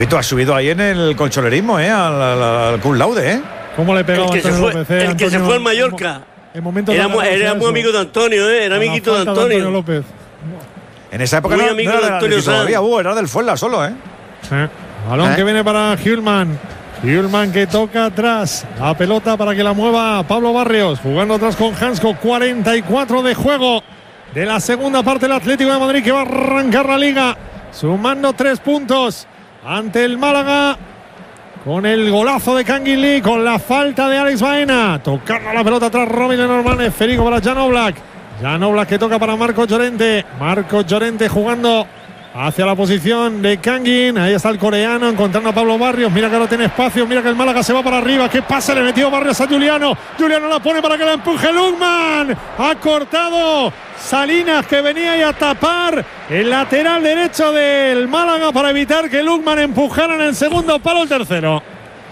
Tú has subido ahí en el colchonerismo, al cum laude, ¿eh? ¿Cómo le pegó el que se fue al Mallorca. Era muy amigo de Antonio, era amiguito de Antonio López. En esa época muy no amigo era de Antonio todavía, era del Fuenla solo, ¿eh? Balón que viene para Hjulman. Hjulman que toca atrás. La pelota para que la mueva Pablo Barrios. Jugando atrás con Hansko. 44 de juego de la segunda parte del Atlético de Madrid, que va a arrancar la liga sumando 3 puntos ante el Málaga, con el golazo de Kangin Lee, con la falta de Alex Baena, tocando la pelota atrás Robin Lenormand, esférico para Jan Oblak. Jan Oblak que toca para Marcos Llorente. Marcos Llorente jugando hacia la posición de Kangin. Ahí está el coreano encontrando a Pablo Barrios. Mira que ahora tiene espacio. Mira que el Málaga se va para arriba. ¿Qué pase le metió Barrios a Juliano? Juliano la pone para que la empuje Lukman. Ha cortado Salinas, que venía ahí a tapar el lateral derecho del Málaga para evitar que Lukman empujara en el segundo palo el tercero.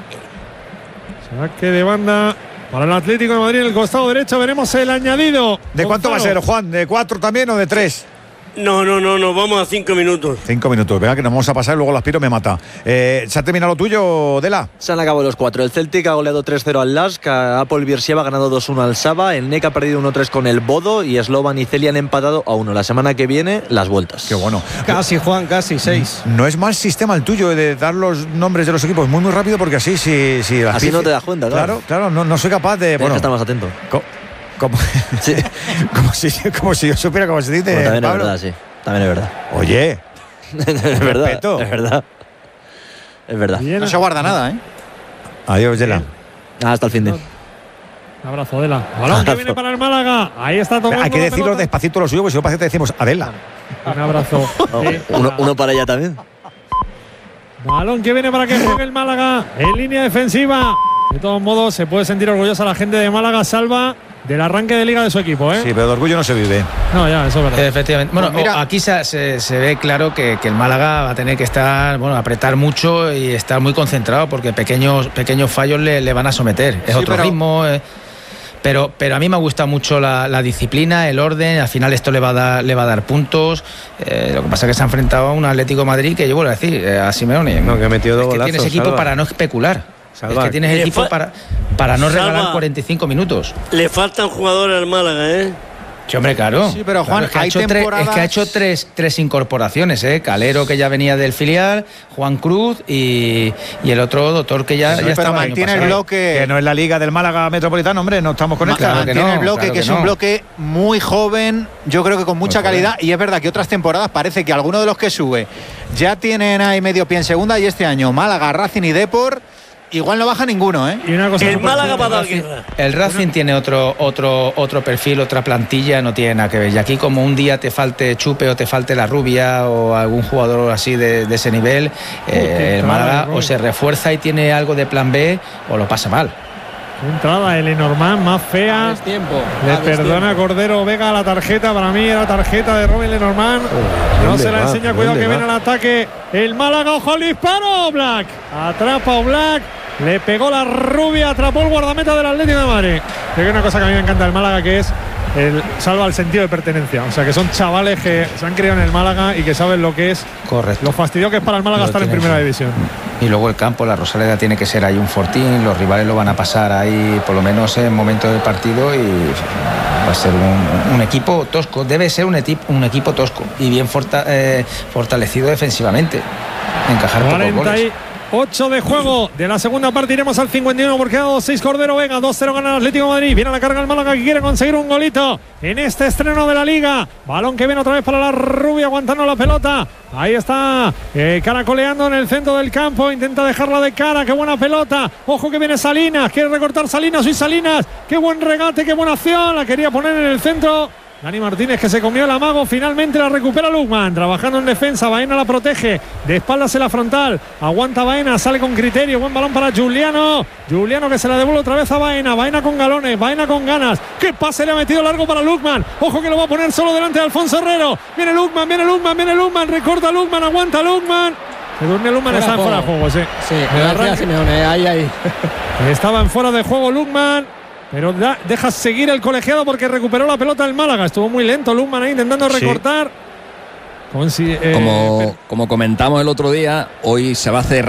Saque de banda para el Atlético de Madrid en el costado derecho. Veremos el añadido. ¿De cuánto va a ser, Juan? ¿De 4 también o de 3? No, vamos a 5 minutos. 5 minutos, venga, que nos vamos a pasar y luego el Aspiro me mata. ¿Se ha terminado lo tuyo, Dela? Se han acabado los 4. El Celtic ha goleado 3-0 al Lask, Apol Beersheva ha ganado 2-1 al Saba, el NEC ha perdido 1-3 con el Bodo y Slovan y Celia han empatado a 1. La semana que viene, las vueltas. Qué bueno. Casi, Juan, casi 6. No es mal sistema el tuyo de dar los nombres de los equipos muy rápido, porque así así no te das cuenta, claro, no soy capaz de... Tienes que estar más atento. Sí. como si yo supiera cómo se dice. Bueno, también Pablo. es verdad, sí. También es verdad. Oye. Es verdad. Es verdad. No se guarda nada, ¿eh? Adiós, Dela. Hasta el fin de. Un abrazo, Dela. Balón que viene para el Málaga. Ahí está tomando. Hay que decirlo despacito lo suyo, porque si no parece que decimos Adela. Un abrazo. Uno para ella también. Balón que viene para que juegue el Málaga en línea defensiva. De todos modos, se puede sentir orgullosa la gente de Málaga, Salva, del arranque de liga de su equipo, ¿eh? Sí, pero de orgullo no se vive. No, ya, eso es verdad. Efectivamente. Bueno, mira, aquí se ve claro que el Málaga va a tener que apretar mucho y estar muy concentrado, porque pequeños fallos le van a someter. Es otro ritmo. Pero a mí me gusta mucho la disciplina, el orden. Al final esto le va a dar puntos. Lo que pasa es que se ha enfrentado a un Atlético de Madrid que yo vuelvo a decir, a Simeone. No, que ha metido 2 golazos. Tienes equipo Salva. para no especular. Salva. Es que tienes equipo para no regalar 45 minutos. Le faltan jugadores al Málaga, ¿eh? Sí, hombre, claro. Sí, pero Juan, claro, hay temporadas... es que ha hecho tres incorporaciones, ¿eh? Calero, que ya venía del filial, Juan Cruz y el otro doctor que ya estaba. Mantiene el bloque. Que no es la liga del Málaga Metropolitano, hombre, no estamos con él. Claro que Mantiene no, el bloque, claro que es que un no. bloque muy joven, yo creo que con mucha calidad. Y es verdad que otras temporadas parece que alguno de los que sube ya tienen ahí medio pie en segunda, y este año Málaga, Racing y Depor igual no baja ninguno, ¿eh? Y una cosa, El Málaga va a dar guerra. El Racing tiene otro perfil, otra plantilla, no tiene nada que ver. Y aquí, como un día te falte Chupe o te falte la Rubia o algún jugador así de ese nivel, el Málaga o se refuerza y tiene algo de plan B o lo pasa mal. entrada de Lenormand, más fea. Le perdona Cordero Vega la tarjeta. Para mí era tarjeta de Robin Lenormand. No se la enseña, cuidado que viene al ataque el Málaga. Ojo al disparo. Black atrapa a Black. Le pegó la Rubia, atrapó el guardameta del Atlético de Madrid. Hay una cosa que a mí me encanta del Málaga, que es salva el sentido de pertenencia. O sea, que son chavales que se han criado en el Málaga y que saben lo que es. Correcto. Lo fastidio que es para el Málaga estar en primera división. Y luego el campo, la Rosaleda tiene que ser ahí un fortín. Los rivales lo van a pasar ahí, por lo menos en momentos del partido, y va a ser un equipo tosco. Debe ser un equipo tosco y bien fortalecido defensivamente. Encajar pocos goles. 8 de juego de la segunda parte. Iremos al 51 porque ha dado 6 Cordero Vega. 2-0 gana el Atlético de Madrid. Viene a la carga el Málaga, que quiere conseguir un golito en este estreno de la Liga. Balón que viene otra vez para la Rubia, aguantando la pelota. Ahí está caracoleando en el centro del campo. Intenta dejarla de cara. Qué buena pelota. Ojo que viene Salinas. Quiere recortar Salinas. Y Salinas. Qué buen regate, qué buena acción. La quería poner en el centro Dani Martínez, que se comió el amago. Finalmente la recupera Lukman, trabajando en defensa. Baena la protege, de espaldas en la frontal. Aguanta Baena, sale con criterio. Buen balón para Juliano. Juliano, que se la devuelve otra vez a Baena. Baena con galones, Baena con ganas. ¡Qué pase le ha metido largo para Lukman! Ojo que lo va a poner solo delante de Alfonso Herrero. Viene Lukman, viene Lukman, viene Lukman. Recorta Lukman, aguanta Lukman. Se duerme Lukman, está en fuera de juego, sí. Sí, ahí. Estaba en fuera de juego Lukman. Pero deja seguir el colegiado porque recuperó la pelota del Málaga. Estuvo muy lento Lukman ahí intentando recortar. como comentamos el otro día, hoy se va a cerrar